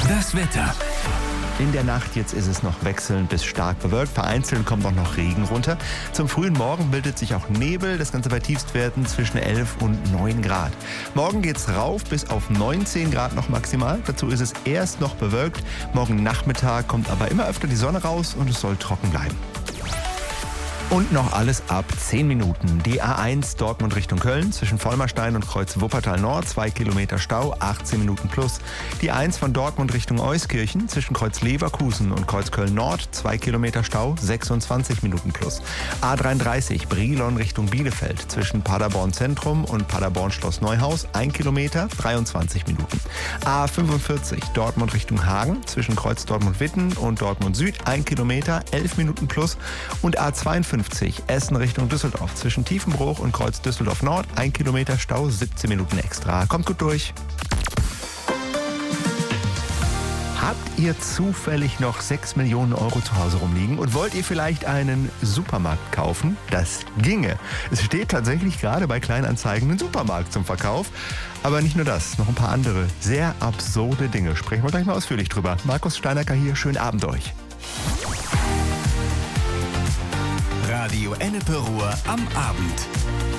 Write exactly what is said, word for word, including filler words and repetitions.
Das Wetter. In der Nacht jetzt ist es noch wechselnd bis stark bewölkt. Vereinzelt kommt auch noch Regen runter. Zum frühen Morgen bildet sich auch Nebel. Das Ganze bei Tiefstwerten zwischen elf und neun Grad. Morgen geht's rauf bis auf neunzehn Grad noch maximal. Dazu ist es erst noch bewölkt. Morgen Nachmittag kommt aber immer öfter die Sonne raus und es soll trocken bleiben. Und noch alles ab zehn Minuten. Die A eins Dortmund Richtung Köln zwischen Vollmerstein und Kreuz Wuppertal Nord, zwei Kilometer Stau, achtzehn Minuten plus. Die eins von Dortmund Richtung Euskirchen zwischen Kreuz Leverkusen und Kreuz Köln Nord, zwei Kilometer Stau, sechsundzwanzig Minuten plus. A dreiunddreißig Brilon Richtung Bielefeld zwischen Paderborn Zentrum und Paderborn Schloss Neuhaus, ein Kilometer, dreiundzwanzig Minuten. A fünfundvierzig Dortmund Richtung Hagen zwischen Kreuz Dortmund Witten und Dortmund Süd, ein Kilometer, elf Minuten plus. Und A zweiundfünfzig Essen Richtung Düsseldorf zwischen Tiefenbruch und Kreuz Düsseldorf Nord, ein Kilometer Stau, siebzehn Minuten extra. Kommt gut durch. Habt ihr zufällig noch sechs Millionen Euro zu Hause rumliegen und wollt ihr vielleicht einen Supermarkt kaufen? Das ginge. Es steht tatsächlich gerade bei Kleinanzeigen ein Supermarkt zum Verkauf. Aber nicht nur das, noch ein paar andere sehr absurde Dinge. Sprechen wir gleich mal ausführlich drüber. Markus Steinacker hier, schönen Abend euch. Radio Ennepe Ruhr am Abend.